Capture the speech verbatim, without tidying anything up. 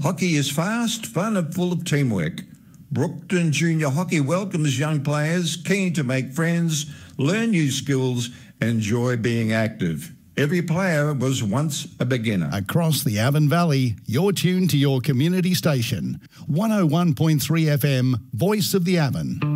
Hockey is fast, fun and full of teamwork. Brookton Junior Hockey welcomes young players keen to make friends, learn new skills, and enjoy being active. Every player was once a beginner. Across the Avon Valley, you're tuned to your community station. one oh one point three F M, Voice of the Avon.